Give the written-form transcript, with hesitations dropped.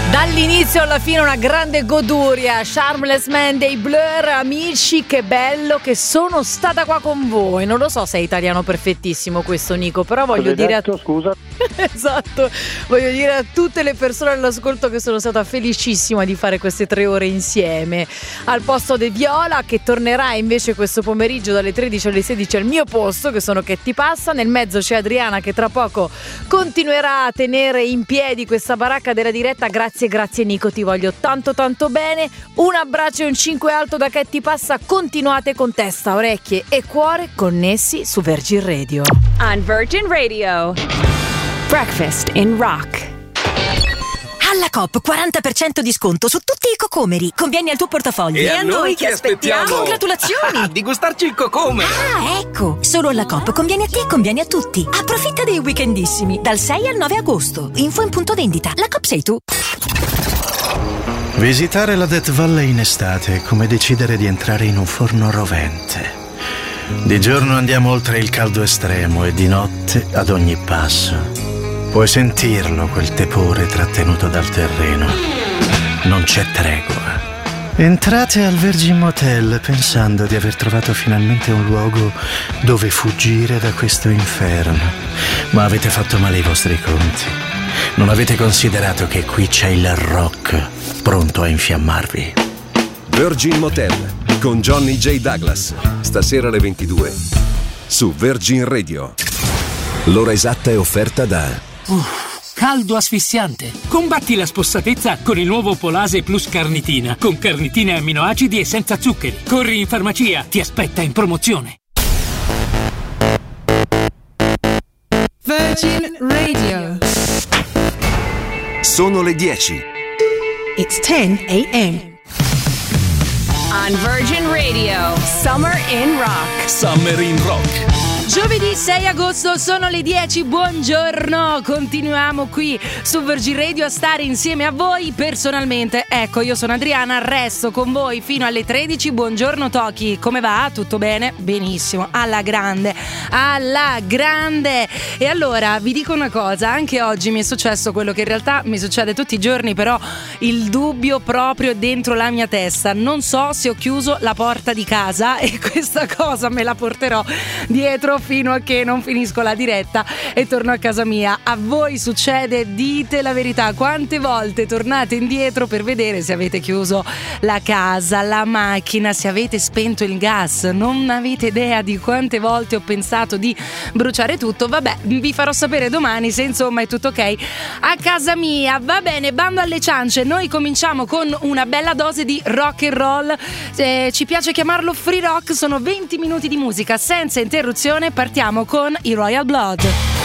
Dall'inizio alla fine una grande goduria. Shameless Man dei Blur. Amici, che bello che sono stata qua con voi. Non lo so se è italiano perfettissimo questo, Nico, però voglio dire scusa. Esatto, voglio dire a tutte le persone all'ascolto che sono stata felicissima di fare queste 3 ore insieme. Al posto di Viola, che tornerà invece questo pomeriggio dalle 13 alle 16 al mio posto, che sono Che ti passa. Nel mezzo c'è Adriana, che tra poco continuerà a tenere in piedi questa baracca della diretta. Grazie Nico, ti voglio tanto tanto bene. Un abbraccio e un 5 alto da Che ti passa. Continuate con testa, orecchie e cuore connessi su Virgin Radio. On Virgin Radio, Breakfast in Rock. Alla Coop 40% di sconto su tutti i cocomeri. Conviene al tuo portafoglio. E a noi che aspettiamo? Congratulazioni! Di gustarci il cocomere. Ah, ecco! Solo alla Coop conviene a te e conviene a tutti. Approfitta dei weekendissimi dal 6 al 9 agosto. Info in punto vendita. La Coop sei tu. Visitare la Death Valley in estate è come decidere di entrare in un forno rovente. Di giorno andiamo oltre il caldo estremo e di notte, ad ogni passo, puoi sentirlo, quel tepore trattenuto dal terreno. Non c'è tregua. Entrate al Virgin Motel pensando di aver trovato finalmente un luogo dove fuggire da questo inferno. Ma avete fatto male i vostri conti. Non avete considerato che qui c'è il rock pronto a infiammarvi. Virgin Motel con Johnny J. Douglas. Stasera alle 22 su Virgin Radio. L'ora esatta è offerta da caldo asfissiante. Combatti la spossatezza con il nuovo Polase Plus Carnitina, con carnitine e amminoacidi e senza zuccheri. Corri in farmacia, ti aspetta in promozione. Virgin Radio. Sono le 10. It's 10 a.m. On Virgin Radio, Summer in Rock. Summer in Rock. Giovedì 6 agosto, sono le 10, buongiorno, continuiamo qui su Virgin Radio a stare insieme a voi personalmente. Ecco, io sono Adriana, resto con voi fino alle 13, buongiorno Toki, come va? Tutto bene? Benissimo, alla grande, alla grande. E allora vi dico una cosa, anche oggi mi è successo quello che in realtà mi succede tutti i giorni, però il dubbio proprio dentro la mia testa, non so se ho chiuso la porta di casa e questa cosa me la porterò dietro fino a che non finisco la diretta e torno a casa mia. A voi succede? Dite la verità. Quante volte tornate indietro per vedere se avete chiuso la casa, la macchina, se avete spento il gas? Non avete idea di quante volte ho pensato di bruciare tutto. Vabbè, vi farò sapere domani se insomma è tutto ok a casa mia. Va bene, bando alle ciance. Noi cominciamo con una bella dose di rock and roll. Ci piace chiamarlo free rock. Sono 20 minuti di musica senza interruzione. Partiamo con i Royal Blood.